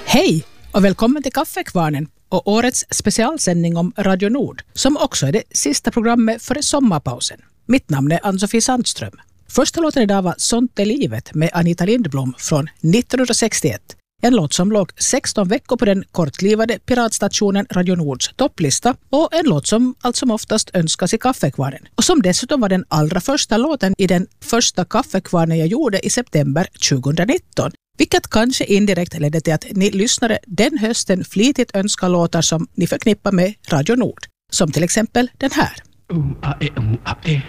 Hej och välkommen till Kaffekvarnen och årets specialsändning om Radio Nord, som också är det sista programmet före sommarpausen. Mitt namn är Ann-Sofie Sandström. Första låten idag var Sånt är livet med Anita Lindblom från 1961. En låt som låg 16 veckor på den kortlivade piratstationen Radio Nords topplista och en låt som allt som oftast önskas i Kaffekvarnen. Och som dessutom var den allra första låten i den första Kaffekvarnen jag gjorde i september 2019. Vilket kanske indirekt ledde till att ni lyssnare den hösten flitigt önskar låtar som ni förknippar med Radio Nord. Som till exempel den här.